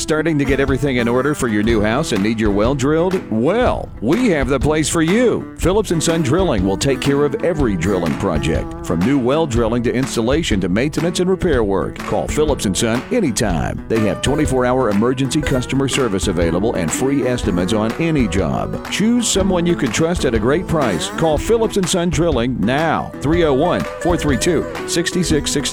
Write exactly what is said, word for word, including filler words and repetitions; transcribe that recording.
starting to get everything in order for your new house and need your well drilled? Well, we have the place for you. Phillips and Son Drilling will take care of every drilling project, from new well drilling to installation to maintenance and repair work. Call Phillips and Son anytime. They have twenty-four hour emergency customer service available and free estimates on any job. Choose someone you can trust at a great price. Call Phillips and Son Drilling now. three oh one, four three two, six six six